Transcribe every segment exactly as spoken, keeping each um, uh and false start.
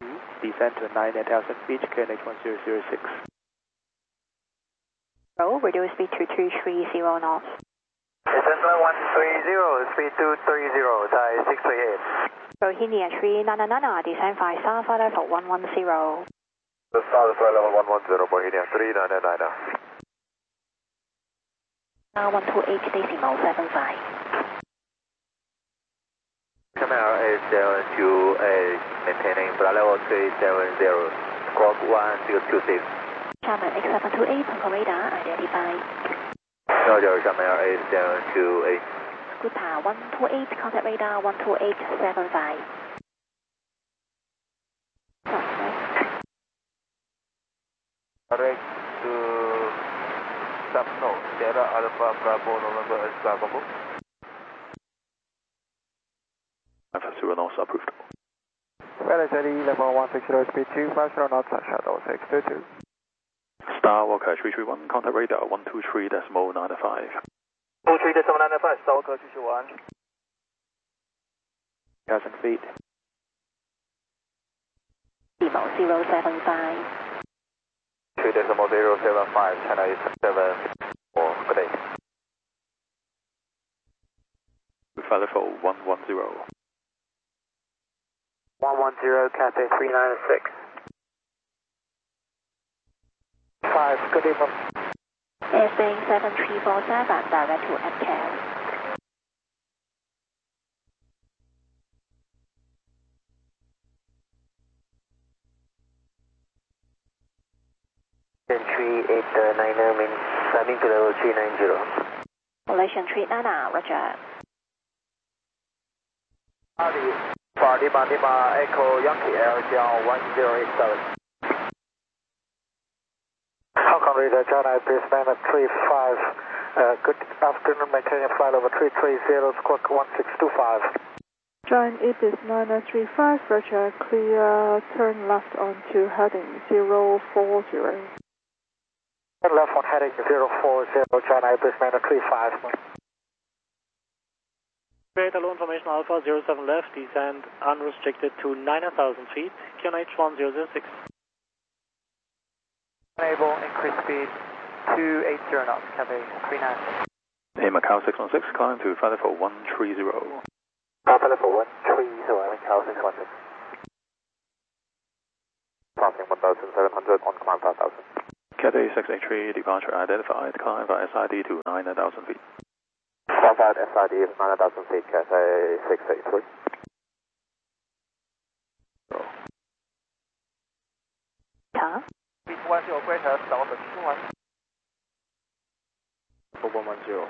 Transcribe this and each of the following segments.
Descend to nine thousand feet, K N H one zero zero six. Roll, reduce speed to two three zero knots. Descent one three zero, speed two three zero, Thai six three eight. Rohini at three nine nine, descend five star, flight level one one zero. The start flight level one one zero, Bohemia three nine nine. Now one two eight decimal seven five. Camera eight seven two eight, maintaining flight level three seven zero, squawk one zero two six. Chapman X seven two eight, Punko radar identified. Roger, Camera eight seven two eight. Scooter one two eight, contact radar one two eight seven five. Correct to Subno, Sierra Alpha Bravo November Oscar Combo. Alpha zero knots approved. Well, S I D level one six zero, speed two five zero knots, shuttle six two two. Star Walker three three one, contact radar one two three decimal nine five. two three decimal nine five, Star Walker three three one. Thousand feet. Decimal zero seven five. three decimal zero seven five, China is seven four, good day. Flight level one one zero. one one zero, Cathay three nine six. five, good evening. Airspace seven three four seven, direct to M C A S. three eight nine nine means landing to level three nine zero. Malaysian three nine nine, roger. Party Lima Echo Yankee Air Down one zero eight seven. Hong Kong Radar China base nine three five. Uh, good afternoon, maintaining flight over three three zero, squawk one six two five. Join Ibis nine nine three five, roger, clear, turn left onto heading zero four zero. Turn left on heading zero four zero, China Ibis nine three five. Great, hello, information Alpha zero seven left, descend unrestricted to nine thousand feet, Q N H one zero zero six. Enable, increase speed two eight zero knots, Cathay three nine six. A Macau six one six, climb to flight level one three zero. Alpha level one three zero, Macau six one six. Passing one thousand seven hundred on climb five thousand. Cathay six eight three, departure identified, climb by S I D to nine thousand feet. Qualified S I D is nine thousand feet, Cathay six eight three. Car. one zero, Greater, South two one. one one zero.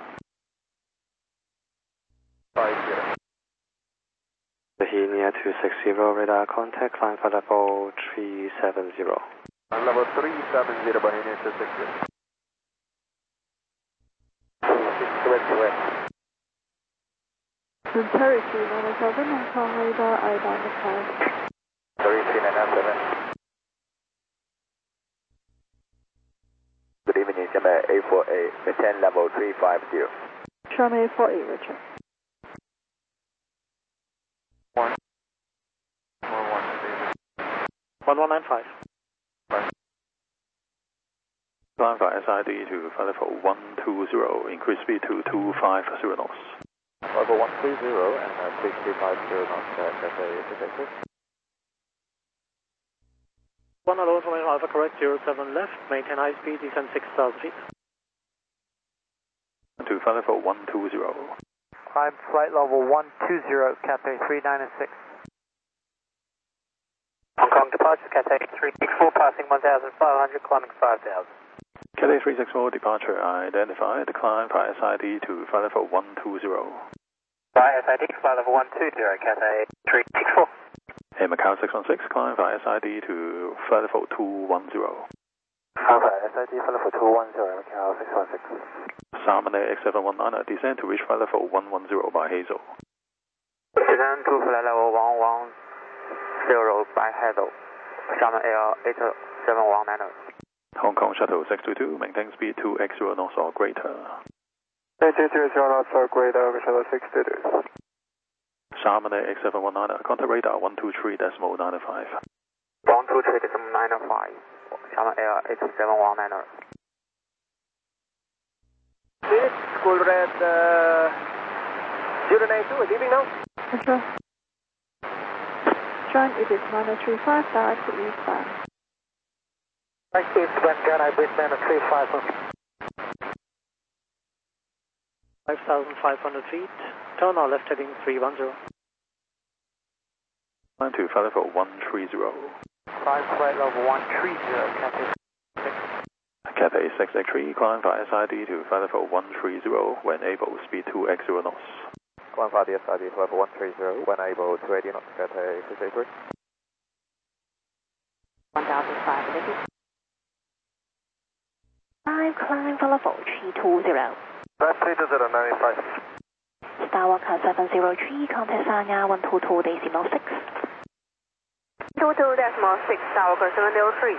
five zero. Bohemia two six zero, radar contact, climb for level three seven zero. Level three seven zero, Bohemia two six zero. Correct, correct. Terry three nine seven, Hong Kong radar identified. three three nine seven. Good evening, Xiamen A four eight, maintain level three five zero. Xiamen A four eight, roger. One. One one. one one nine five. Climb by S I D to flight level one two zero, increase speed to two five zero knots. Level one three zero and uh, six three five zero knots, uh, Cathay six eight three. One hello, information Alpha correct, zero seven left, maintain high speed, descend six thousand feet. To flight level one two zero. Climb flight level one two zero, Cathay three nine six. Hong Kong departure, Cathay three six four, passing one thousand five hundred, climbing five thousand. Cathay three six four, departure identified, climb by S I D to flight level one two zero. By S I D, flight level one two zero, Cathay three six four. A Macau six one six, climb by S I D to flight level two one zero. Alpha, S I D, flight level two one zero, Macau six one six. Salmon X seven one nine, descend to reach flight level one one zero by Hazel. Descend to flight level one one zero by Hazel. Salmon Air eight seven one nine. Hong Kong Shuttle six two two, maintain speed two X zero knots or greater. eight zero zero knots or greater, Shuttle six two two. Salmon X seven one nine, contact radar one two three decimal nine five. two three nine five. Sharma Air eight seven one nine zero. Minute, School Red uh, zero nine two, leaving now. Roger. John, it is nine three five, direct to eastbound. Right, eastbound, Ghana, base nine three five. five thousand five hundred feet. Turn our left heading three one zero. Climb to flight level one three zero. Five flight level one three zero, Cathay six. Cathay six X three, climb via S I D to flight level one three zero when able, speed two X zero knots. Climb via the S I D level one three zero, when able, two eighty knots, Cathay six eight three. one thousand five hundred feet. Climb, climb for level three two zero. Five three two zero nine five. Starwalker seven zero three, contact Sanya one two two decimal six. two two decimal six, Starwalker seven zero three.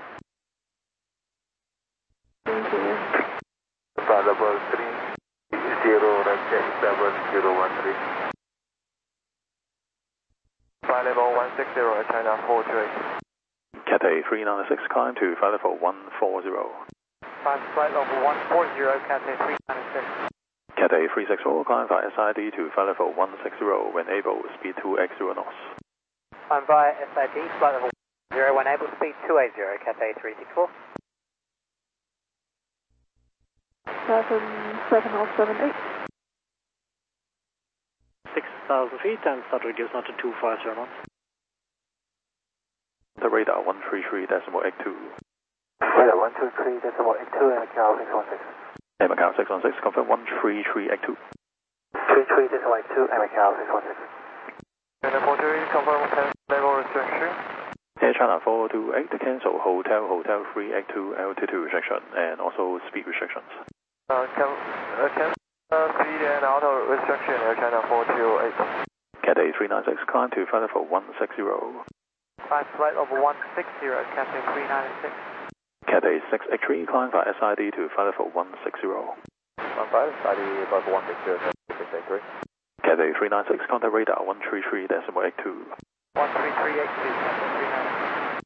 Thank you. Flight level three zero, check seven zero one three. Flight level one six zero, China four two eight. Cathay three nine six, climb to flight level one four zero. Five flight level one four zero, Cathay three nine six. Cathay three six four, climb via S I D to flight level one six zero when able, speed two X zero knots. I'm via S I D, flight level zero, when able, speed two eight zero, Cathay three six four. seven seven oh seven eight. six thousand feet and start reduce not to two five zero knots. The radar one three three decimal eight two. Radar one two three decimal eight two, and Macau six one six. And Macau six one six, confirm one three three eight two. three three decimal eight two, and Macau six one six. And four two eight, confirm ten level restriction. Air China four two eight, cancel hotel hotel three eight two altitude restriction and also speed restrictions. Uh, can, uh, can, uh, speed and auto restriction, Air China four two eight. Cathay three nine six, climb to flight level one six zero. Five flight level one six zero, Cathay three nine six. Cathay six X three, climb via S I D to flight level one six zero. Climb via S I D level one six zero, six eight three. Cathay three nine six, contact radar one three three decimal eight two. one three three eight two, Cathay three nine six.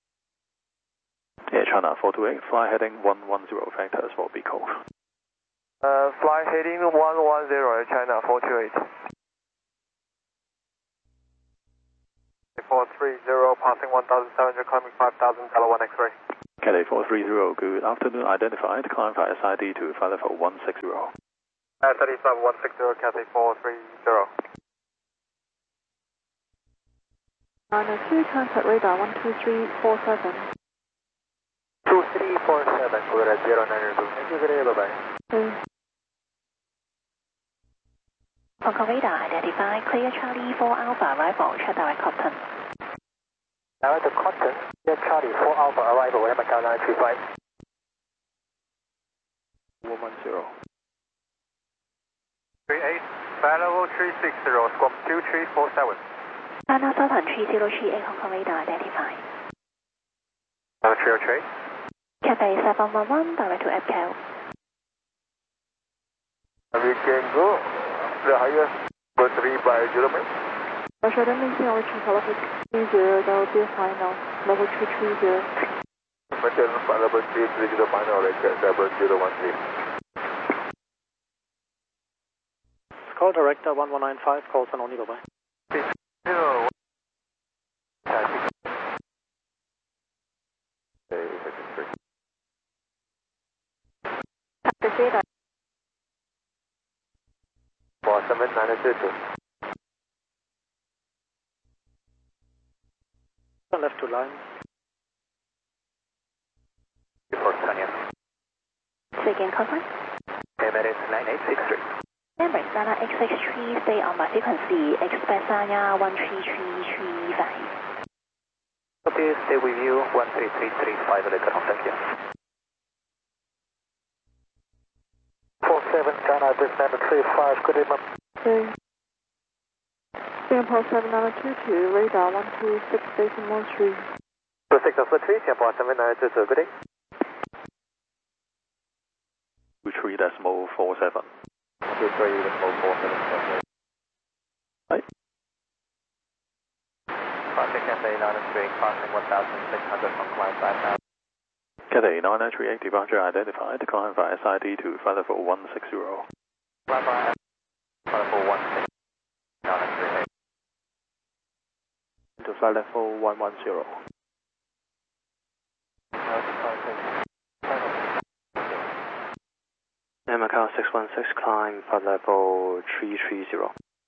Air China four two eight, fly heading one one zero factors for Bico. Uh, fly heading one one zero, Air China four two eight. four three zero, passing one thousand seven hundred, climbing five thousand, Delta one X-ray. Cathay four three zero, good afternoon, identified, climb via S I D to flight level one six zero. Uh, thirty-five one six zero, Cathay four three zero. nine oh two, contact radar one two three four seven. two three four seven, good at zero nine two. Thank you, good day, bye-bye. Okay. Hong Kong radar identified, clear Charlie four Alpha, arrival, check direct Cotton. Direct to Cotton, yeah, Charlie four Alpha, arrival, Macau nine three five. one one zero. three eight, flight level three six zero, squawk two three four seven. China Southern three zero three eight, Hong Kong radar identified. Uh, three oh three. Cathay seven one one, direct to Epcal. We can go the highest for three by zero minutes. Roger, then maintain our reaching level three zero, that will be a final. Level two three zero. Maintain level three three zero final, like level zero one three. Call director one one nine five, calls and only, bye bye. Zero. Radar. four seven nine two two. Left to line. Report Tanya. Say again, confirm. Emirates nine eight six three. Emirates Nana X X three, stay on my frequency, expect Sanya one three three three five. Copy, stay with you, one three three three five, later on, thank you. four seven, China, base nine three five, good evening. Okay. Singapore seven nine two two, radar one two six decimal three. two six oh three, Singapore seven nine two two, good day. two three decimal four seven. two three decimal four seven. Right. Project Cathay nine three eight, crossing one thousand six hundred from climb five thousand. Cathay nine three eight, departure identified, climb via S I D to flight level one six zero. Climb via flight level one six zero, nine three eight. To flight level one one zero. Macau six one six, climb flight level three three zero.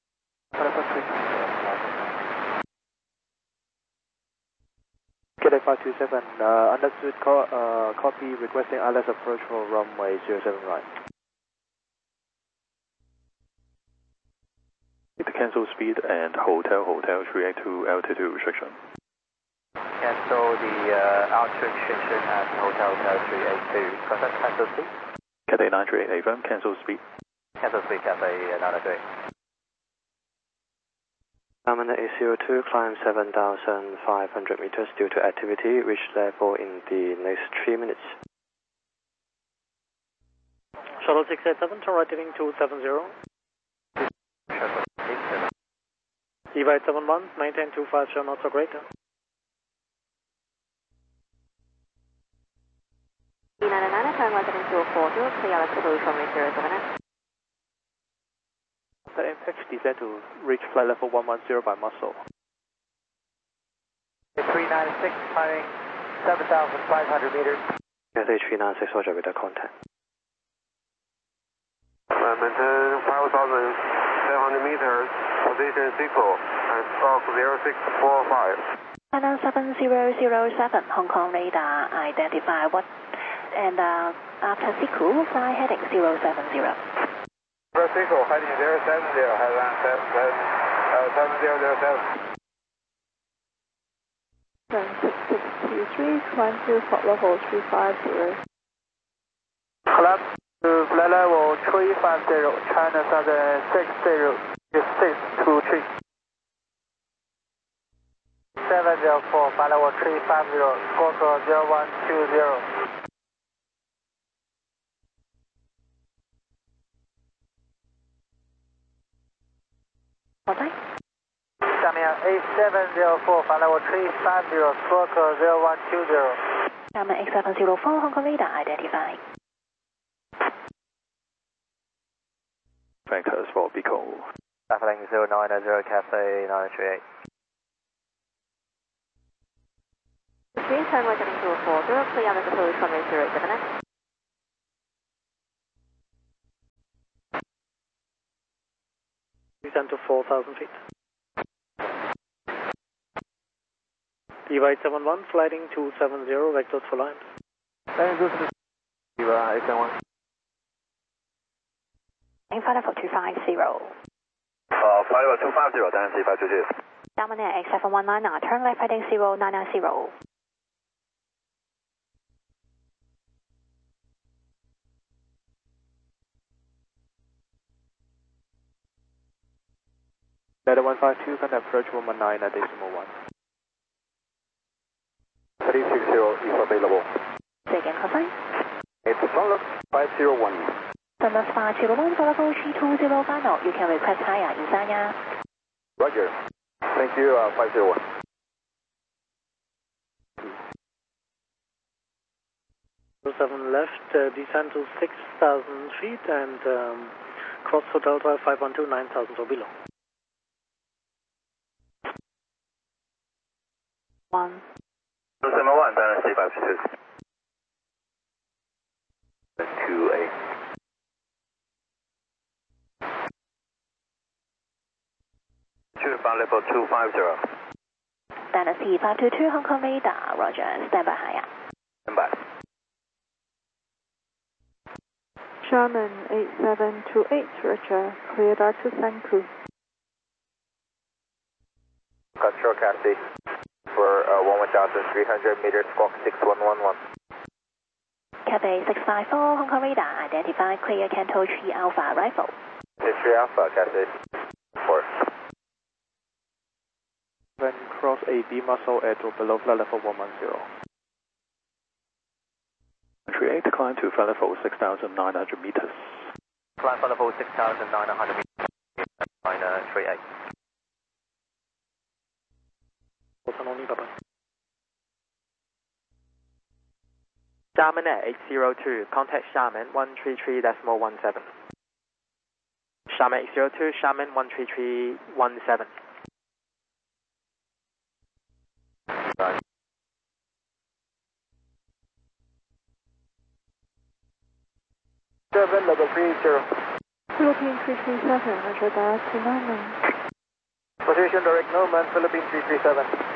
Cathay five two seven, uh, understood, co uh, copy, requesting I L S approach for runway zero seven right. To cancel speed and hotel hotel three eight two altitude restriction. Cancel the uh, altitude restriction at Hotel Hotel three eight two. Contact cancel speed. Cathay nine three eight, affirm, cancel speed. Cancel speed, Cathay nine three eight. Diamond eight zero two, climb seven thousand five hundred meters due to activity, reach level in the next three minutes. Shuttle six eight seven, turn right heading two seven zero. Evite seven one, maintain two five zero knots or greater. E nine nine, turn right heading two four zero, clear Alex approach runway zero seven eight. The M X descend to reach flight level one one zero by muscle. three nine six, climbing seven thousand five hundred meters. Cathay three nine six, roger, with the contact. Maintain five thousand seven hundred meters, position sequel, and stroke zero six four five. China seven zero zero seven, Hong Kong radar, identify what, and uh, after sequel, fly heading zero seven zero. Sequel, heading zero seven zero, headline seven zero zero seven. six six two three, climb to flight level three five zero. Climb to flight level three five zero, China Southern six zero six two three. seven zero four, flight level three five zero, squawk zero one two zero. What time? Xiamen eight seven zero four, flight level three five zero, squawk zero one two zero. Xiamen eight seven zero four, Hong Kong radar, identify. Vectors for Pico. Traffic zero nine zero, Cathay nine three eight. Three, turn right heading two four zero, clear Alex approach runway zero seven eight. Descend to four thousand feet. Evite seven one, sliding two seven zero, vectors for line. Landing to Eva eight seven one. In flight level two five zero. Uh, flight level two five zero, Dynasty five two two. Diamond X seven one nine, turn left heading zero nine nine zero. Delta one five two, contact approach one one nine at decimal one. three six zero is available. Say again, confirm. It's Sunless five zero one. Sunless five zero one, flight level three two zero final. You can request higher in Sanya. Roger. Thank you, uh, five zero one. seven left, uh, descend to six thousand feet and um, cross Hotel Drive five one two, nine thousand or below. One. seven one, Dynasty five two two. two eight. Two, flight level two five zero. Dynasty five two two, Hong Kong radar, roger, stand by higher. Stand by. Sherman eight seven two eight, roger, clear back to Sanku. Control Cathay for uh, one thousand three hundred meters, squawk six one one one. Cathay six five four, Hong Kong radar, identify clear Canto three Alpha rifle. three Alpha, Cathay four. Then cross A B muscle at or below flight level one one zero. three eight, climb to flight level six thousand nine hundred meters. Climb flight level six thousand nine hundred meters, nine three eight. Busan only, bye bye. Xiamen Air eight zero two, contact Xiamen one three three decimal one seven. Xiamen eight zero two, Xiamen one three three one seven. Bye. Seven level three zero. Philippine three three seven, roger that, to Norman. Position direct Norman, Philippine three three seven.